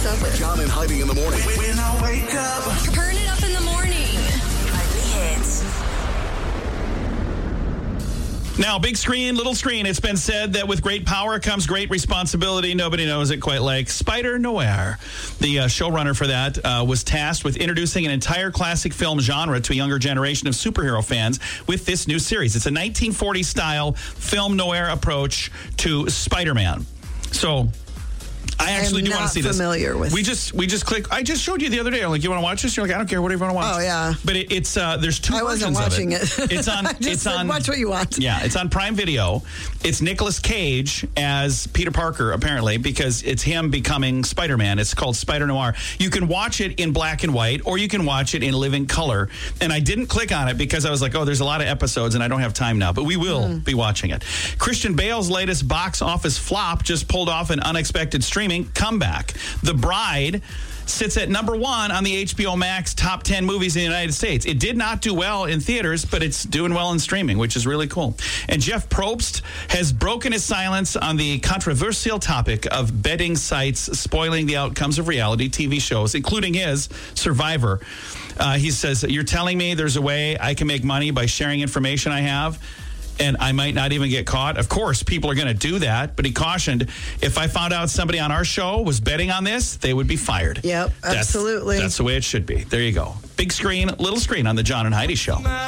What's up with John and Heidi in the morning. When I wake up. Turn it up in the morning. Heidi Hits. Now, big screen, little screen. It's been said that with great power comes great responsibility. Nobody knows it quite like Spider-Noir. The showrunner for that was tasked with introducing an entire classic film genre to a younger generation of superhero fans with this new series. It's a 1940s-style film noir approach to Spider-Man. So I actually do want to see this. I'm not familiar with. We just click. I just showed you the other day. I'm like, you want to watch this? You're like, I don't care. Whatever you want to watch. Oh yeah. But it's there's two versions I wasn't watching of it. It's on. Just watch what you want. Yeah, it's on Prime Video. It's Nicolas Cage as Peter Parker, apparently, because it's him becoming Spider-Man. It's called Spider-Noir. You can watch it in black and white, or you can watch it in living color. And I didn't click on it because I was like, oh, there's a lot of episodes, and I don't have time now. But we will be watching it. Christian Bale's latest box office flop just pulled off an unexpected streaming comeback. The Bride sits at number 1 on the HBO Max top 10 movies in the United States. It did not do well in theaters, but it's doing well in streaming, which is really cool. And Jeff Probst has broken his silence on the controversial topic of betting sites spoiling the outcomes of reality TV shows, including his Survivor. He says, you're telling me there's a way I can make money by sharing information I have? And I might not even get caught. Of course, people are going to do that. But he cautioned, if I found out somebody on our show was betting on this, they would be fired. Yep, absolutely. That's the way it should be. There you go. Big screen, little screen on the John and Heidi Show.